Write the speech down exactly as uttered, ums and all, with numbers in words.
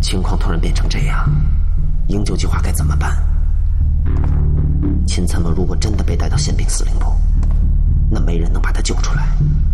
情况突然变成这样，营救计划该怎么办？秦参谋如果真的被带到宪兵司令部，那没人能把他救出来。